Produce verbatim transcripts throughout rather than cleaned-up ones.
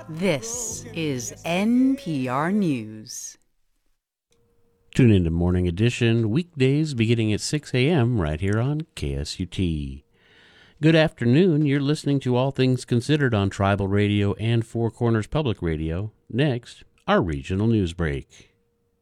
This is N P R News. Tune into Morning Edition weekdays beginning at six a.m. right here on K S U T. Good afternoon. You're listening to All Things Considered on Tribal Radio and Four Corners Public Radio. Next, our regional news break.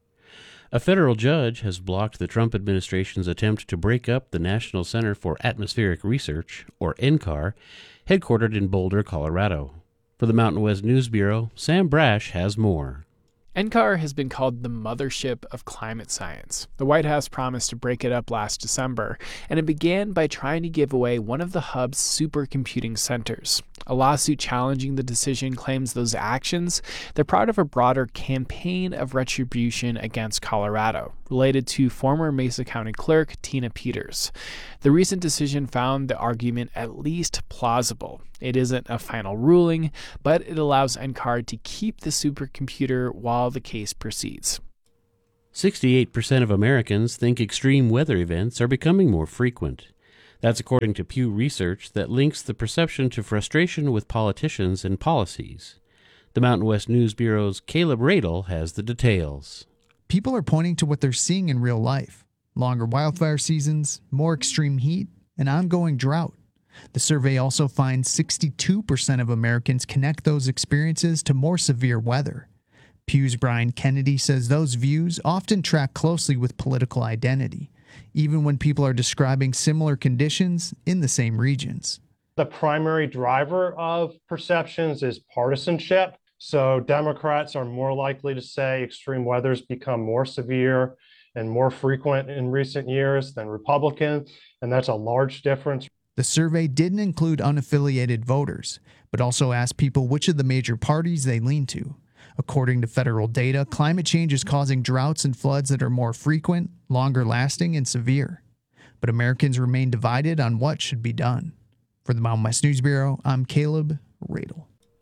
A federal judge has blocked the Trump administration's attempt to break up the National Center for Atmospheric Research, or N C A R, headquartered in Boulder, Colorado. For the Mountain West News Bureau, Sam Brash has more. N C A R has been called the mothership of climate science. The White House promised to break it up last December, and it began by trying to give away one of the hub's supercomputing centers. A lawsuit challenging the decision claims those actions, they're part of a broader campaign of retribution against Colorado, related to former Mesa County Clerk Tina Peters. The recent decision found the argument at least plausible. It isn't a final ruling, but it allows N C A R to keep the supercomputer while the case proceeds. sixty-eight percent of Americans think extreme weather events are becoming more frequent. That's according to Pew Research that links the perception to frustration with politicians and policies. The Mountain West News Bureau's Caleb Radel has the details. People are pointing to what they're seeing in real life. Longer wildfire seasons, more extreme heat, and ongoing drought. The survey also finds sixty-two percent of Americans connect those experiences to more severe weather. Pew's Brian Kennedy says those views often track closely with political identity, even when people are describing similar conditions in the same regions. The primary driver of perceptions is partisanship. So Democrats are more likely to say extreme weather's become more severe and more frequent in recent years than Republicans, and that's a large difference. The survey didn't include unaffiliated voters, but also asked people which of the major parties they lean to. According to federal data, climate change is causing droughts and floods that are more frequent, longer lasting, and severe. But Americans remain divided on what should be done. For the Mountain West News Bureau, I'm Caleb Radel.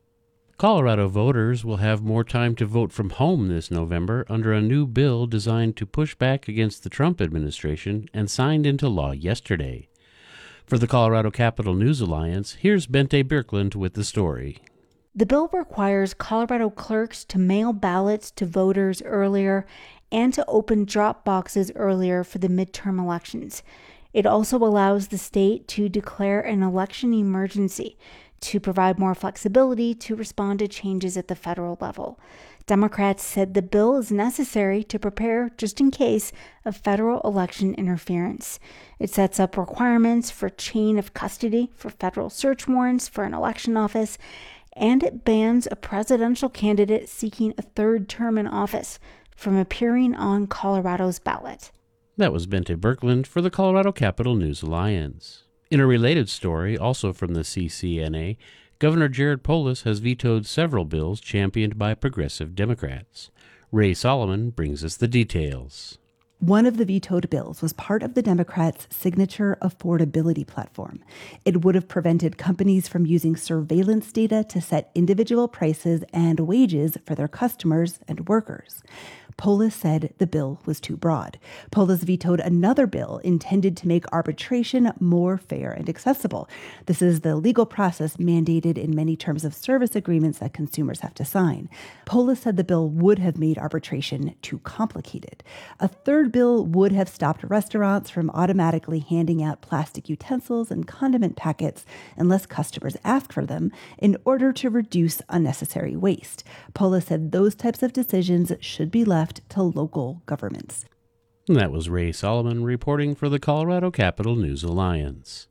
Colorado voters will have more time to vote from home this November under a new bill designed to push back against the Trump administration and signed into law yesterday. For the Colorado Capital News Alliance, here's Bente Birkeland with the story. The bill requires Colorado clerks to mail ballots to voters earlier and to open drop boxes earlier for the midterm elections. It also allows the state to declare an election emergency to provide more flexibility to respond to changes at the federal level. Democrats said the bill is necessary to prepare just in case of federal election interference. It sets up requirements for chain of custody for federal search warrants for an election office, and it bans a presidential candidate seeking a third term in office from appearing on Colorado's ballot. That was Bente Birkeland for the Colorado Capital News Alliance. In a related story, also from the C C N A, Governor Jared Polis has vetoed several bills championed by progressive Democrats. Ray Solomon brings us the details. One of the vetoed bills was part of the Democrats' signature affordability platform. It would have prevented companies from using surveillance data to set individual prices and wages for their customers and workers. Polis said the bill was too broad. Polis vetoed another bill intended to make arbitration more fair and accessible. This is the legal process mandated in many terms of service agreements that consumers have to sign. Polis said the bill would have made arbitration too complicated. A third bill would have stopped restaurants from automatically handing out plastic utensils and condiment packets unless customers ask for them in order to reduce unnecessary waste. Polis said those types of decisions should be left to local governments. And that was Ray Solomon reporting for the Colorado Capital News Alliance.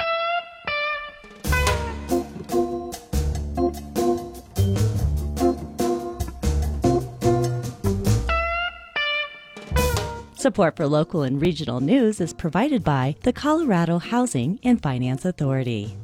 Support for local and regional news is provided by the Colorado Housing and Finance Authority.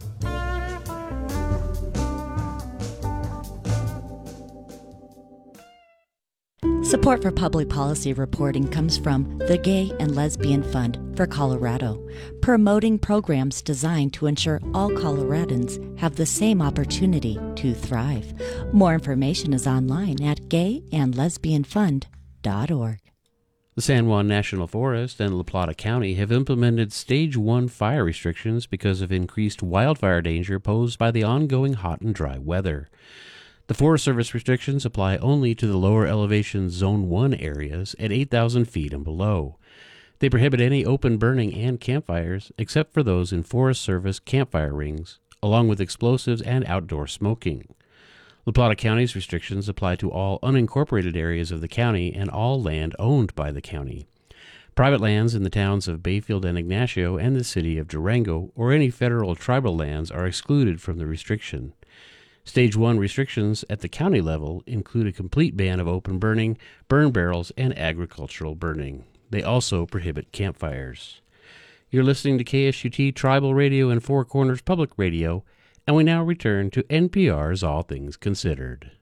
Support for public policy reporting comes from the Gay and Lesbian Fund for Colorado, promoting programs designed to ensure all Coloradans have the same opportunity to thrive. More information is online at gay and lesbian fund dot org. The San Juan National Forest and La Plata County have implemented Stage one fire restrictions because of increased wildfire danger posed by the ongoing hot and dry weather. The Forest Service restrictions apply only to the lower elevation Zone one areas at eight thousand feet and below. They prohibit any open burning and campfires except for those in Forest Service campfire rings, along with explosives and outdoor smoking. La Plata County's restrictions apply to all unincorporated areas of the county and all land owned by the county. Private lands in the towns of Bayfield and Ignacio and the city of Durango or any federal tribal lands are excluded from the restriction. Stage one restrictions at the county level include a complete ban of open burning, burn barrels, and agricultural burning. They also prohibit campfires. You're listening to K S U T Tribal Radio and Four Corners Public Radio, and we now return to N P R's All Things Considered.